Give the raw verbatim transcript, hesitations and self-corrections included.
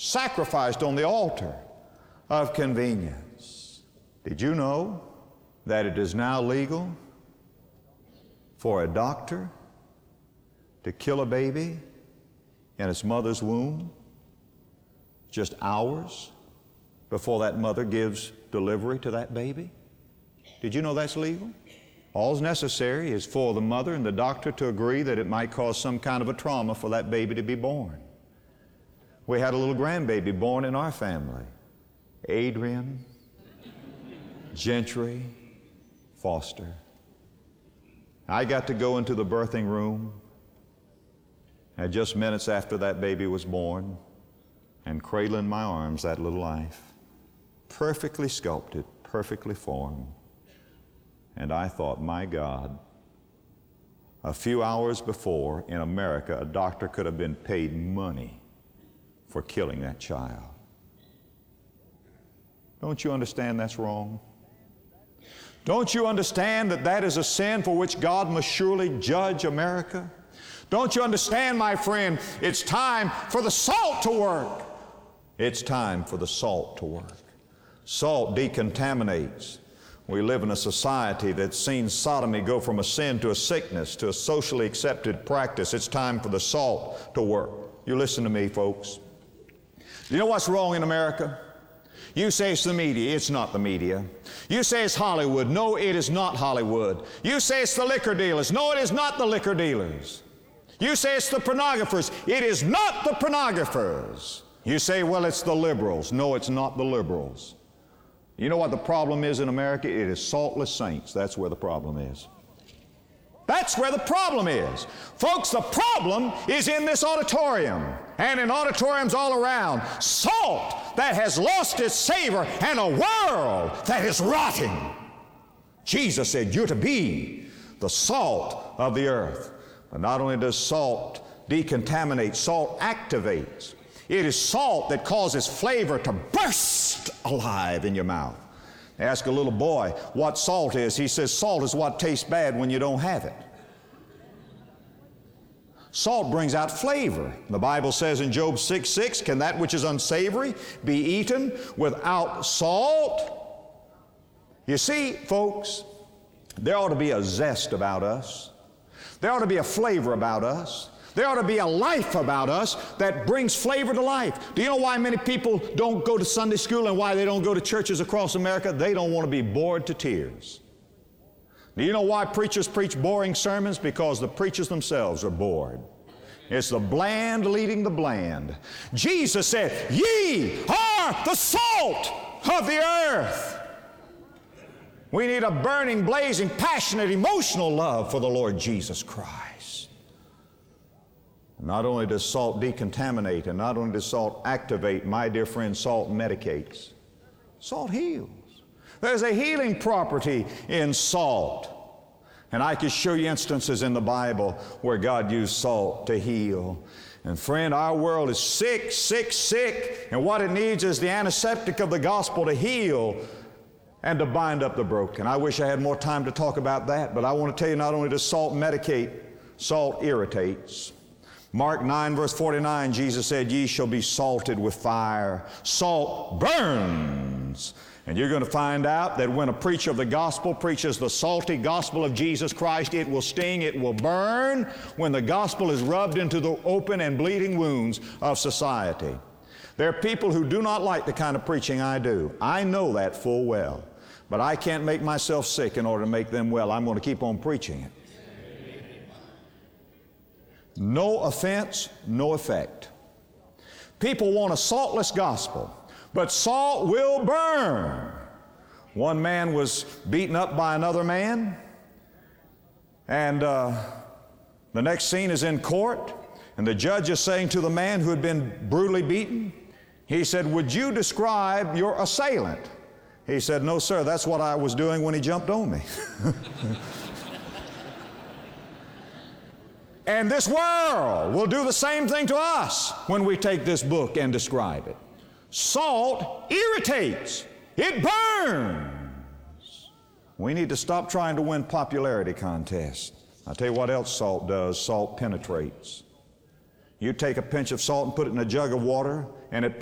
sacrificed on the altar of convenience. Did you know that it is now legal for a doctor to kill a baby in its mother's womb just hours before that mother gives delivery to that baby? Did you know that's legal? All's necessary is for the mother and the doctor to agree that it might cause some kind of a trauma for that baby to be born. We had a little grandbaby born in our family, Adrian Gentry Foster. I got to go into the birthing room and just minutes after that baby was born and cradle in my arms that little life, perfectly sculpted, perfectly formed. And I thought, my God, a few hours before in America, a doctor could have been paid money for killing that child. Don't you understand that's wrong? Don't you understand that that is a sin for which God must surely judge America? Don't you understand, my friend, it's time for the salt to work. It's time for the salt to work. Salt decontaminates. We live in a society that's seen sodomy go from a sin to a sickness to a socially accepted practice. It's time for the salt to work. You listen to me, folks. You know what's wrong in America? You say it's the media. It's not the media. You say it's Hollywood. No, it is not Hollywood. You say it's the liquor dealers. No, it is not the liquor dealers. You say it's the pornographers. It is not the pornographers. You say, well, it's the liberals. No, it's not the liberals. You know what the problem is in America? It is saltless saints. That's where the problem is. That's where the problem is. Folks, the problem is in this auditorium and in auditoriums all around. Salt that has lost its savor and a world that is rotting. Jesus said, you're to be the salt of the earth. But not only does salt decontaminate, salt activates. It is salt that causes flavor to burst alive in your mouth. Ask a little boy what salt is. He says salt is what tastes bad when you don't have it. Salt brings out flavor. The Bible says in Job six six, can that which is unsavory be eaten without salt? You see, folks, there ought to be a zest about us. There ought to be a flavor about us. There ought to be a life about us that brings flavor to life. Do you know why many people don't go to Sunday school and why they don't go to churches across America? They don't want to be bored to tears. Do you know why preachers preach boring sermons? Because the preachers themselves are bored. It's the bland leading the bland. Jesus said, ye are the salt of the earth. We need a burning, blazing, passionate, emotional love for the Lord Jesus Christ. Not only does salt decontaminate, and not only does salt activate, my dear friend, salt medicates. Salt heals. There's a healing property in salt. And I can show you instances in the Bible where God used salt to heal. And friend, our world is sick, sick, sick, and what it needs is the antiseptic of the gospel to heal and to bind up the broken. I wish I had more time to talk about that, but I want to tell you, not only does salt medicate, salt irritates. Mark nine verse forty-nine, Jesus said, ye shall be salted with fire. Salt burns. And you're going to find out that when a preacher of the gospel preaches the salty gospel of Jesus Christ, it will sting, it will burn when the gospel is rubbed into the open and bleeding wounds of society. There are people who do not like the kind of preaching I do. I know that full well. But I can't make myself sick in order to make them well. I'm going to keep on preaching it. No offense, no effect. People want a saltless gospel, but salt will burn. One man was beaten up by another man, and uh, the next scene is in court, and the judge is saying to the man who had been brutally beaten, he said, would you describe your assailant? He said, no, sir, that's what I was doing when he jumped on me. And this world will do the same thing to us when we take this book and describe it. Salt irritates. It burns. We need to stop trying to win popularity contests. I'll tell you what else salt does. Salt penetrates. You take a pinch of salt and put it in a jug of water, and it